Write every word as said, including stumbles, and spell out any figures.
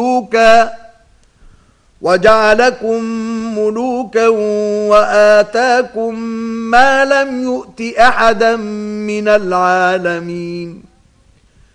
ملوكا وجعلكم ملوكا وآتاكم ما لم يؤت أحدا من العالمين.